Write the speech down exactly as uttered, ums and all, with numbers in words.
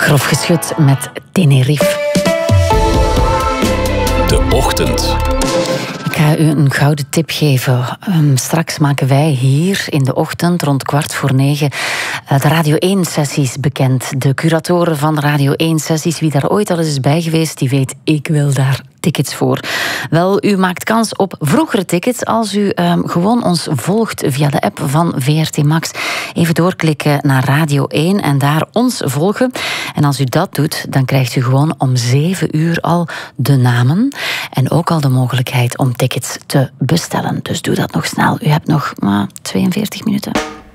Grof geschud met Tenerife. De Ochtend. Ik ga u een gouden tip geven. Um, straks maken wij hier in de ochtend rond kwart voor negen uh, de Radio één-sessies bekend. De curatoren van Radio één-sessies, wie daar ooit al eens is bij geweest, die weet, ik wil daar tickets voor. Wel, u maakt kans op vroegere tickets als u um, gewoon ons volgt via de app van V R T Max. Even doorklikken naar Radio één en daar ons volgen. En als u dat doet, dan krijgt u gewoon om zeven uur al de namen en ook al de mogelijkheid om tickets te bestellen. Dus doe dat nog snel. U hebt nog uh, tweeënveertig minuten.